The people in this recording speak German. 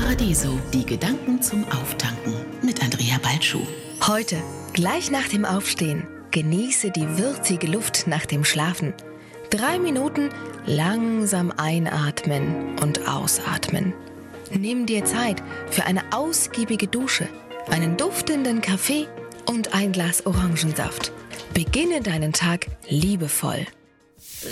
Paradiso, die Gedanken zum Auftanken mit Andrea Balschuh. Heute, gleich nach dem Aufstehen, genieße die würzige Luft nach dem Schlafen. 3 Minuten langsam einatmen und ausatmen. Nimm dir Zeit für eine ausgiebige Dusche, einen duftenden Kaffee und ein Glas Orangensaft. Beginne deinen Tag liebevoll.